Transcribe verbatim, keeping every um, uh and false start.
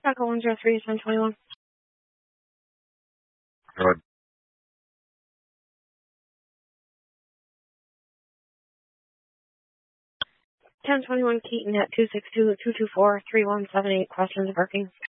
Echo one zero three, ten twenty-one. Good. ten twenty-one Keaton at two six two, two two four, three one seven eight. Questions of working.